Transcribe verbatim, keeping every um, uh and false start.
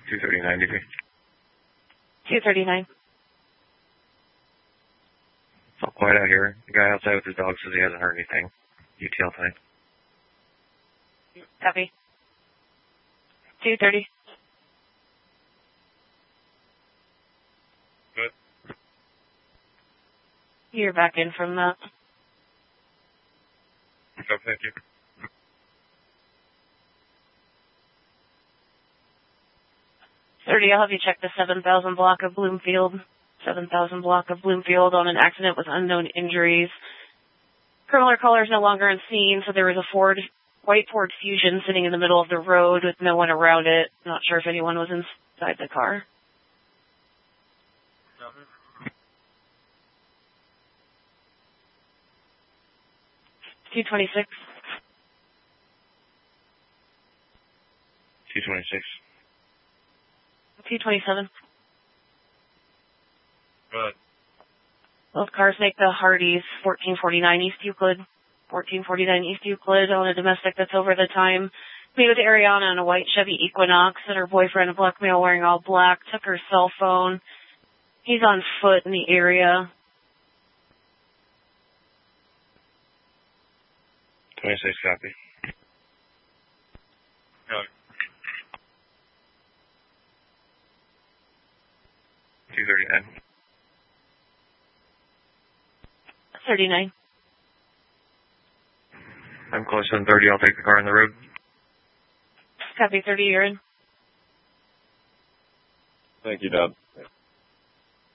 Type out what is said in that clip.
two thirty-nine degree. two thirty-nine. It's all quiet out here. The guy outside with his dog says he hasn't heard anything. U T L time. Copy. two thirty. Good. You're back in from that. Okay, thank you. thirty, I'll have you check the seven thousand block of Bloomfield. seven thousand block of Bloomfield on an accident with unknown injuries. Criminal caller is no longer on scene, so there was a Ford, white Ford Fusion sitting in the middle of the road with no one around it. Not sure if anyone was inside the car. two twenty-six. two twenty-six. two twenty-seven. Good. Both cars make the Hardys, fourteen forty-nine East Euclid. fourteen forty-nine East Euclid on a domestic that's over the time. Me with Ariana in a white Chevy Equinox and her boyfriend, a black male wearing all black, took her cell phone. He's on foot in the area. twenty-six copy. Copy. two thirty-nine. thirty-nine. I'm closer than thirty. I'll take the car on the road. Copy, thirty, you're in. Thank you, Dad.